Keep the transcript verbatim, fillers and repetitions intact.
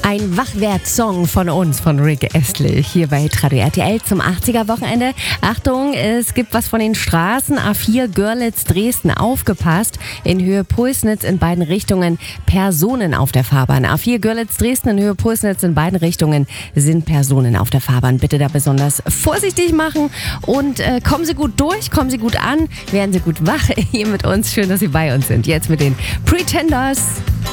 Ein Wachwert-Song von uns, von Rick Astley, hier bei Radio R T L zum achtziger-Wochenende. Achtung, es gibt was von den Straßen. A vier Görlitz Dresden, aufgepasst. In Höhe Pulsnitz in beiden Richtungen Personen auf der Fahrbahn. A vier Görlitz Dresden in Höhe Pulsnitz in beiden Richtungen sind Personen auf der Fahrbahn. Bitte da besonders vorsichtig machen und äh, kommen Sie gut durch, kommen Sie gut an, werden Sie gut wach hier mit uns. Schön, dass Sie bei uns sind. Jetzt mit den Pretenders.